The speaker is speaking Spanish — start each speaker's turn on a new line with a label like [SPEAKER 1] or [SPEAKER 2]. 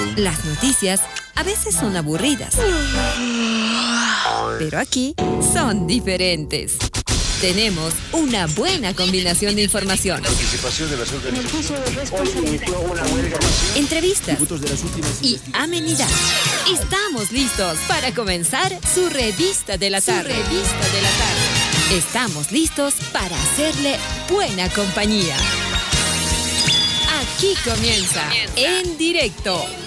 [SPEAKER 1] Las noticias a veces son aburridas, pero aquí son diferentes. Tenemos una buena combinación de información, entrevistas y amenidad. Estamos listos para comenzar su revista de la tarde. Estamos listos para hacerle buena compañía. Aquí comienza En Directo